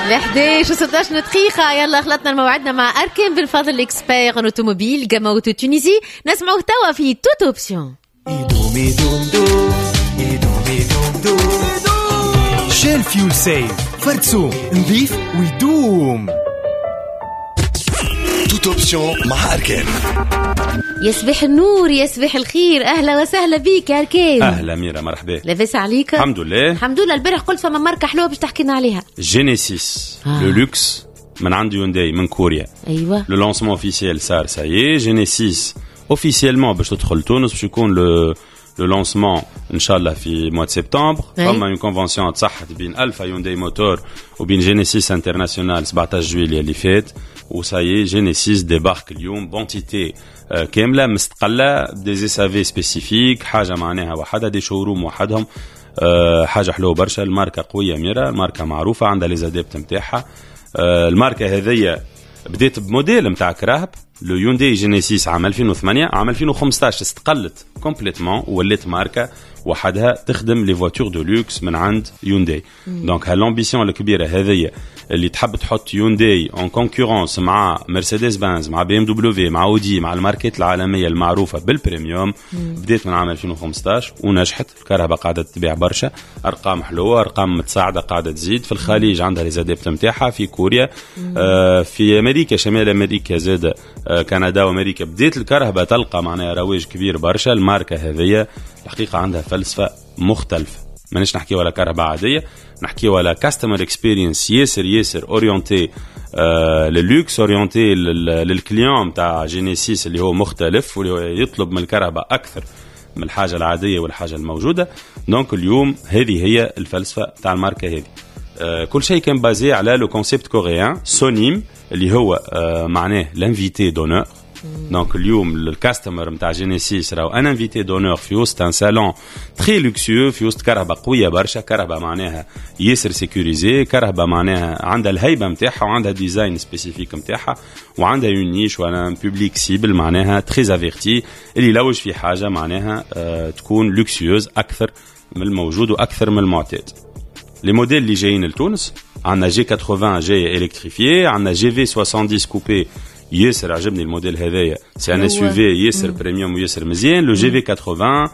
11 و16 دقيقة. يلا خلطنا موعدنا مع أركان بن فاضل الإكسبير أوتوموبيل جاموتو تونيزي. نسمعوه توا في توت أوبسيون. شيل فيول سيف فرتسو نظيف ويدوم. توت أوبسيون مع أركان. يصبح النور يصبح الخير. أهلا وسهلا بيك يا أركان. أهلا ميرا مرحبا. لاباس عليك؟ الحمد لله. الحمد لله. البارح قلت فما ماركة حلوة باش تحكينا عليها. جينيسيس لو لوكس من عند يونداي من كوريا. أيوة. لو لانسمون اوفيسيال صار سايي. جينيسيس اوفيسيالمون باش تدخل تونس باش يكون لو لانسمون ان شاء الله في موا سبتمبر. فما اون كونفونسيون تصحت بين الفا يونداي موتور وبين جينيسيس انترناسيونال 17 جويلية اللي فات. وسايي جينيسيس ديبارك اليوم بونتيتي كامله مستقله دي اس في سبيسيفيك. حاجه معناها وحدها دي شوروم وحدهم. حاجه حلوه برشا. الماركه قويه ميرا. الماركه معروفه عندها لي زاديبت نتاعها. الماركه هذيا بديت بموديل نتاع كراهب لو يونداي جينيسيس عام 2008. عام 2015 استقلت كومبليتمون وولات ماركه وحدها تخدم لي فواتور دو لوكس من عند يونداي. دونك هالامبيسيون الكبيره هذيا اللي تحب تحط يونداي اون كونكورونس مع مرسيدس بنز مع بي ام دبليو مع اودي مع الماركات العالميه المعروفه بالبريميوم. بديت من عام 2015 ونجحت. الكهرباء قاعده تبيع برشا. ارقام حلوه. ارقام متصاعده قاعده تزيد. في الخليج عندها لي زاديبت نتاعها. في كوريا في امريكا شمال امريكا زاد كندا وامريكا بديت الكهرباء تلقى معناها رواج كبير برشا. الماركه هذيا الحقيقه عندها فلسفه مختلفه. مانيش نحكي ولا كهرباء عاديه. نحكي ولا كاستمر اكسبيرينس ياسر اورينتي للوكس اورينتي للكليون نتاع جينيسيس اللي هو مختلف واللي يطلب من الكهرباء اكثر من الحاجه العاديه والحاجه الموجوده. دونك اليوم هذه هي الفلسفه تاع الماركه هذه. كل شيء كان بازي على لو كونسيبت كوريان سونيم اللي هو معناه لانفيتي دونور. دونك اليوم الكاستمر نتاع جينيسيس راهو ان انفيتي دونور في وسط ان سالون تري لوكسيو في وسط كهرباء قويه برشا. كهرباء معناها ياسر سيكوريزي. كهرباء معناها عندها الهيبه نتاعها وعندها ديزاين سبيسيفيك نتاعها وعندها اون نيش ولا ان بوبليك سيبل معناها تري افيرتي اللي لوج في حاجه معناها تكون لوكسيوز اكثر من الموجود واكثر من المعتاد. لي موديل اللي جايين لتونس عندنا جي 80 جاي الكتريفيي. عندنا جي في 70 كوبي ياسر عجبني الموديل هذايا. سي ان اس يو في ياسر بريميوم وياسر مزيان. لو جي في 80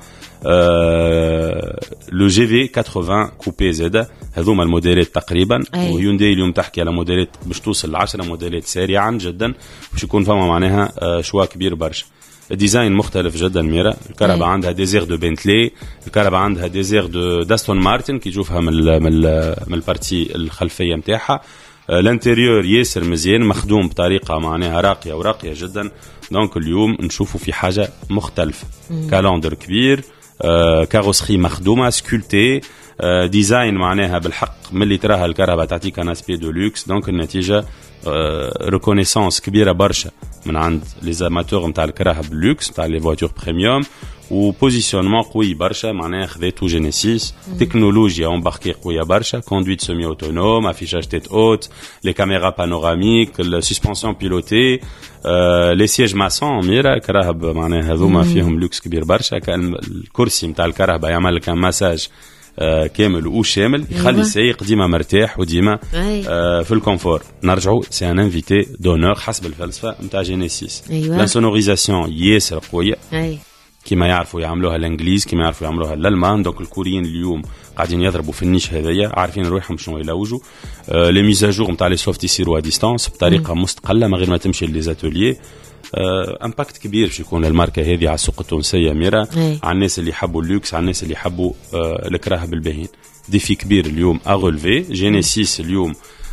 لو جي في 80 كوبي زاده. هذوما الموديلات تقريبا. وهيونداي اليوم تحكي على موديلات باش توصل ل 10 موديلات سريعا جدا باش يكون فما معناها شوا كبير برشا. الديزاين مختلف جدا ميرا. الكهرباء عندها ديزير دو بنتلي. الكهرباء عندها ديزير دو داستون مارتن كي تشوفها من البارتي الخلفيه نتاعها. الانتيريور ياسر مزيان مخدوم بطريقه معناها راقيه وراقيه جدا. دونك اليوم نشوفوا في حاجه مختلفه. كالندر كبير. كاروسري مخدومه سكولتي. ديزاين معناها بالحق ملي تراها الكهرباء تعطيك ان اسبي دو لوكس. دونك النتيجه ريكونيسانس كبيره برشا من عند لي زاماتور نتاع الكهرباء باللوكس نتاع لي فواتور بريميوم. وبوزيشنمون قوي برشا معناها خذيتو جينيسيس. تكنولوجيا امباركي قويه برشا. كوندويت سيمي اوتونوم. افيشاج تيت اوت. لي كاميرا بانوراميك. السسبنسيون بيلوتي. لي سياج ماسون ميرا. كهرباء معناها هذوما فيهم لوكس كبير برشا. كان الكرسي نتاع الكهرباء يعمل لك مساج كامل وشامل يخلي السائق ديما مرتاح وديما في الكونفور. نرجعوا سي ان انفيتي دونور حسب الفلسفه نتاع جينيسيس. لانسونوريزاسيون ياسر قويه كما يعرفوا يعملوها الانجليز كما يعرفوا يعملوها الالمان. دونك الكوريين اليوم قاعدين يضربوا في النيش هذايا عارفين روحهم شنو يلوجوا. لي ميزاجور نتاع لي سوفت يصيروا ا ديستانس بطريقه مستقله من غير ما تمشي لي امباكت كبير باش يكون الماركه هذه على السوق التونسيه ميرا. على الناس اللي يحبوا اللوكس على الناس اللي يحبوا الكراهب الباهين. ديفي كبير اليوم اغولفي. جينيسيس اليوم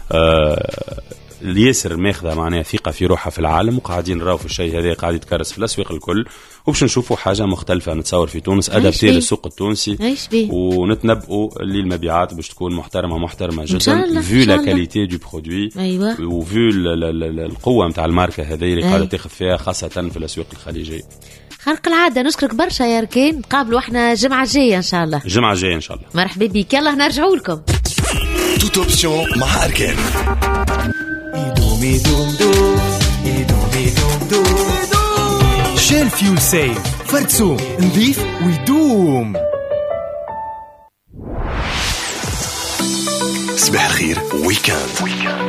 الياسر ماخذه معناها ثقه في روحها في العالم وقاعدين نراو في الشيء هذا قاعد يتكرس في الاسواق الكل وباش نشوفوا حاجه مختلفه نتصور في تونس ادابتي للسوق التونسي ونتنبؤوا اللي المبيعات باش تكون محترمه جدا فيو لا كاليتي دو برودوي وفيو القوه نتاع الماركه هذه اللي قاعده تاخذ فيها خاصه في الاسواق الخليجيه. خارق العاده. نشكرك برشا يا ركان. نقابلوا احنا الجمعه الجايه ان شاء الله. الجمعه الجايه ان شاء الله. مرحبا بك. يلا نرجعوا لكم توت اوبسيون مع أركان. شيل فيول سيف فرتسو نظيف ويدوم. صباح الخير ويكاند.